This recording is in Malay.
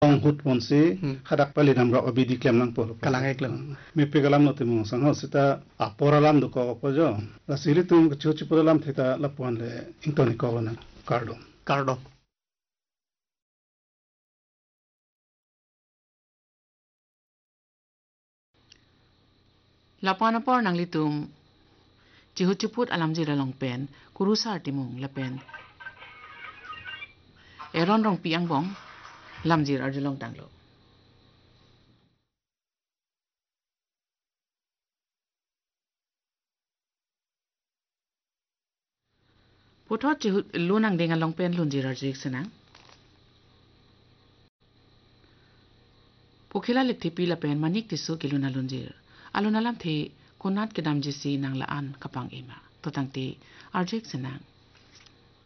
ong hut ponsi khadak pali namra obidi klem lang por kalang eklam mi pegalam no temo sang ho sita aporalam do ko pojo la sili tum chuchi poralam theta la pon le intoni ko na kardo Lapana por nang litum Chihutiput alam jira long pen kurusar timung la pen eron rong piang bong lam jir arjulong tanglo puthot chihut lunang denga long pen lun jir arjik senang pukhila lekthi la pen manik tisu kiluna lunjir aluna lam the kunat kedam jisi nang laan kapang ima totangti arjik senang